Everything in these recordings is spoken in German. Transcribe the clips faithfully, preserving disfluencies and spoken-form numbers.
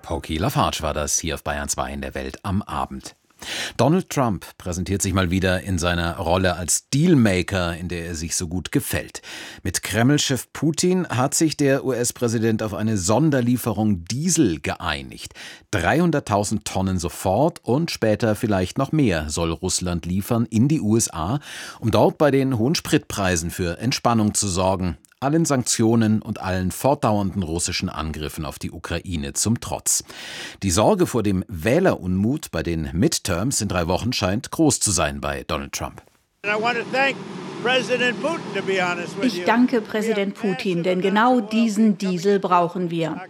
Pokey Lafarge war das hier auf Bayern zwei in der Welt am Abend. Donald Trump präsentiert sich mal wieder in seiner Rolle als Dealmaker, in der er sich so gut gefällt. Mit Kreml-Chef Putin hat sich der U S-Präsident auf eine Sonderlieferung Diesel geeinigt. dreihunderttausend Tonnen sofort und später vielleicht noch mehr soll Russland liefern in die U S A, um dort bei den hohen Spritpreisen für Entspannung zu sorgen. Allen Sanktionen und allen fortdauernden russischen Angriffen auf die Ukraine zum Trotz. Die Sorge vor dem Wählerunmut bei den Midterms in drei Wochen scheint groß zu sein bei Donald Trump. Ich danke Präsident Putin, denn genau diesen Diesel brauchen wir.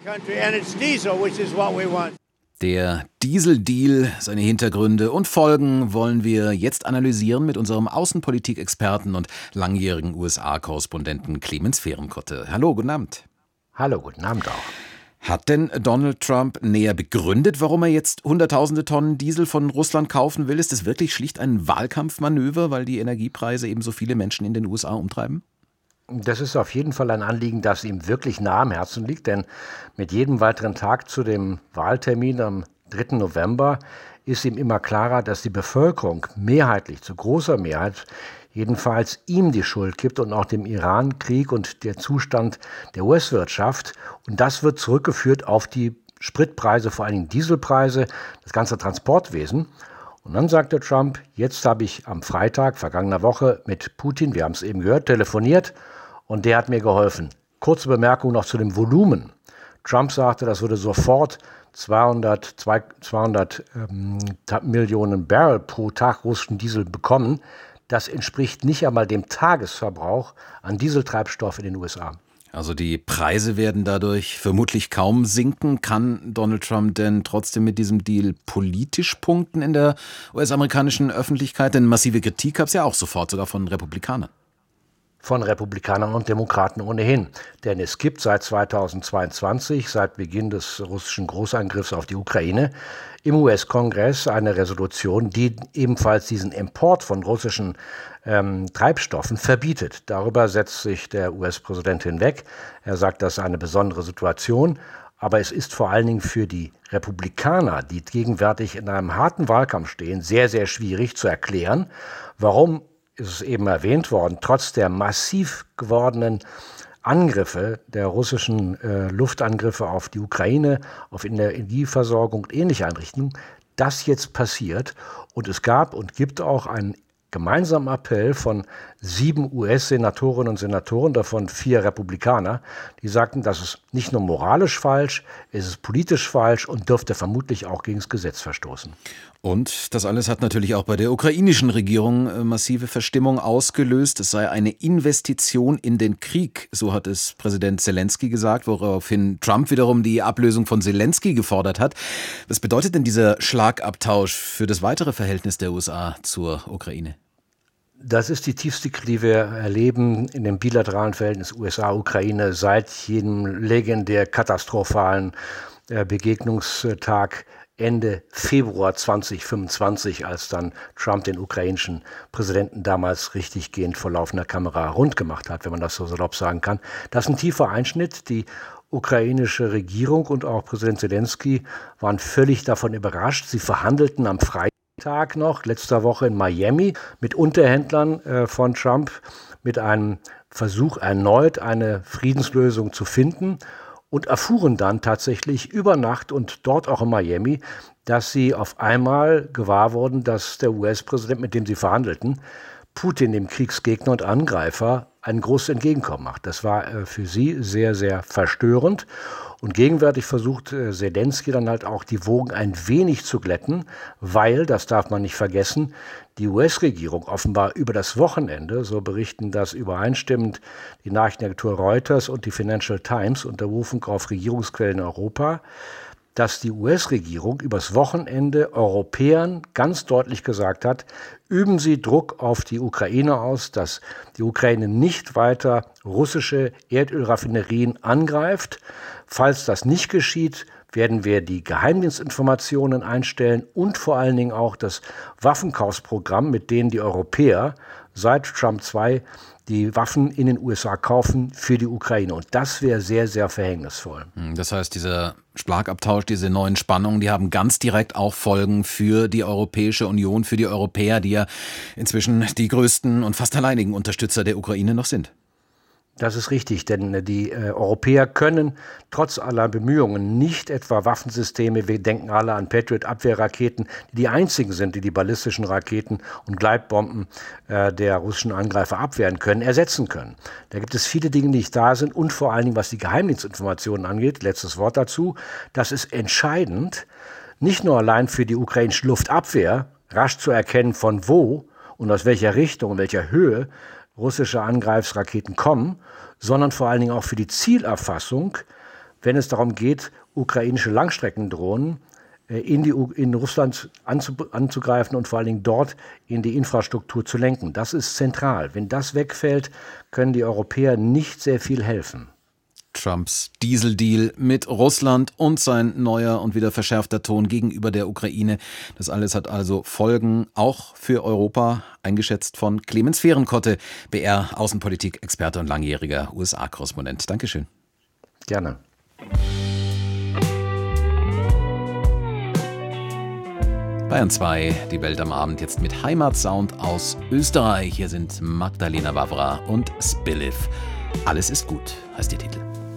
Der Diesel-Deal, seine Hintergründe und Folgen wollen wir jetzt analysieren mit unserem Außenpolitik-Experten und langjährigen U S A-Korrespondenten Clemens Fehrenkotte. Hallo, guten Abend. Hallo, guten Abend auch. Hat denn Donald Trump näher begründet, warum er jetzt hunderttausende Tonnen Diesel von Russland kaufen will? Ist das wirklich schlicht ein Wahlkampfmanöver, weil die Energiepreise eben so viele Menschen in den U S A umtreiben? Das ist auf jeden Fall ein Anliegen, das ihm wirklich nah am Herzen liegt, denn mit jedem weiteren Tag zu dem Wahltermin am dritten November ist ihm immer klarer, dass die Bevölkerung mehrheitlich, zu großer Mehrheit, jedenfalls ihm die Schuld gibt und auch dem Iran-Krieg und der Zustand der U S-Wirtschaft. Und das wird zurückgeführt auf die Spritpreise, vor allen Dingen Dieselpreise, das ganze Transportwesen. Und dann sagte Trump, jetzt habe ich am Freitag, vergangener Woche, mit Putin, wir haben es eben gehört, telefoniert und der hat mir geholfen. Kurze Bemerkung noch zu dem Volumen. Trump sagte, das würde sofort zweihundert, zweihundert ähm, Millionen Barrel pro Tag russischen Diesel bekommen. Das entspricht nicht einmal dem Tagesverbrauch an Dieseltreibstoff in den U S A. Also die Preise werden dadurch vermutlich kaum sinken. Kann Donald Trump denn trotzdem mit diesem Deal politisch punkten in der U S-amerikanischen Öffentlichkeit? Denn massive Kritik gab es ja auch sofort, sogar von Republikanern. Von Republikanern und Demokraten ohnehin. Denn es gibt seit zweitausendzweiundzwanzig, seit Beginn des russischen Großangriffs auf die Ukraine, im U S-Kongress eine Resolution, die ebenfalls diesen Import von russischen ähm, Treibstoffen verbietet. Darüber setzt sich der U S-Präsident hinweg. Er sagt, das sei eine besondere Situation. Aber es ist vor allen Dingen für die Republikaner, die gegenwärtig in einem harten Wahlkampf stehen, sehr, sehr schwierig zu erklären, warum, ist es eben erwähnt worden, trotz der massiv gewordenen Angriffe, der russischen äh, Luftangriffe auf die Ukraine, auf in der Energieversorgung und ähnliche Einrichtungen, das jetzt passiert. Und es gab und gibt auch einen gemeinsamen Appell von sieben U S-Senatorinnen und Senatoren, davon vier Republikaner, die sagten, das ist nicht nur moralisch falsch, es ist politisch falsch und dürfte vermutlich auch gegen das Gesetz verstoßen. Und das alles hat natürlich auch bei der ukrainischen Regierung massive Verstimmung ausgelöst. Es sei eine Investition in den Krieg, so hat es Präsident Zelensky gesagt, woraufhin Trump wiederum die Ablösung von Zelensky gefordert hat. Was bedeutet denn dieser Schlagabtausch für das weitere Verhältnis der U S A zur Ukraine? Das ist die tiefste Krise, die wir erleben in dem bilateralen Verhältnis U S A-Ukraine seit jedem legendär katastrophalen äh, Begegnungstag Ende Februar zweitausendfünfundzwanzig, als dann Trump den ukrainischen Präsidenten damals richtiggehend vor laufender Kamera rund gemacht hat, wenn man das so salopp sagen kann. Das ist ein tiefer Einschnitt. Die ukrainische Regierung und auch Präsident Zelensky waren völlig davon überrascht. Sie verhandelten am Freitag noch, letzter Woche in Miami, mit Unterhändlern äh, von Trump, mit einem Versuch erneut eine Friedenslösung zu finden. Und erfuhren dann tatsächlich über Nacht und dort auch in Miami, dass sie auf einmal gewahr wurden, dass der U S-Präsident, mit dem sie verhandelten, Putin, dem Kriegsgegner und Angreifer, ein großes Entgegenkommen macht. Das war äh, für sie sehr, sehr verstörend. Und gegenwärtig versucht äh, Zelensky dann halt auch die Wogen ein wenig zu glätten, weil, das darf man nicht vergessen, die U S-Regierung offenbar über das Wochenende, so berichten das übereinstimmend die Nachrichtenagentur Reuters und die Financial Times unter Berufung auf Regierungsquellen in Europa, dass die U S-Regierung übers Wochenende Europäern ganz deutlich gesagt hat, üben Sie Druck auf die Ukraine aus, dass die Ukraine nicht weiter russische Erdölraffinerien angreift. Falls das nicht geschieht, werden wir die Geheimdienstinformationen einstellen und vor allen Dingen auch das Waffenkaufsprogramm, mit denen die Europäer seit Trump zwei die Waffen in den U S A kaufen für die Ukraine. Und das wäre sehr, sehr verhängnisvoll. Das heißt, dieser Schlagabtausch, diese neuen Spannungen, die haben ganz direkt auch Folgen für die Europäische Union, für die Europäer, die ja inzwischen die größten und fast alleinigen Unterstützer der Ukraine noch sind. Das ist richtig, denn die äh, Europäer können trotz aller Bemühungen nicht etwa Waffensysteme, wir denken alle an Patriot-Abwehrraketen, die die einzigen sind, die die ballistischen Raketen und Gleitbomben äh, der russischen Angreifer abwehren können, ersetzen können. Da gibt es viele Dinge, die nicht da sind und vor allen Dingen, was die Geheimdienstinformationen angeht, letztes Wort dazu, das ist entscheidend, nicht nur allein für die ukrainische Luftabwehr, rasch zu erkennen, von wo und aus welcher Richtung und welcher Höhe russische Angreifsraketen kommen, sondern vor allen Dingen auch für die Zielerfassung, wenn es darum geht, ukrainische Langstreckendrohnen in, die, in Russland anzugreifen und vor allen Dingen dort in die Infrastruktur zu lenken. Das ist zentral. Wenn das wegfällt, können die Europäer nicht sehr viel helfen. Trumps Dieseldeal mit Russland und sein neuer und wieder verschärfter Ton gegenüber der Ukraine. Das alles hat also Folgen, auch für Europa, eingeschätzt von Clemens Fehrenkotte, B R-Außenpolitik-Experte und langjähriger U S A-Korrespondent. Dankeschön. Gerne. Bayern zwei, die Welt am Abend, jetzt mit Heimatsound aus Österreich. Hier sind Magdalena Wawra und Spilliv. Alles ist gut, heißt der Titel.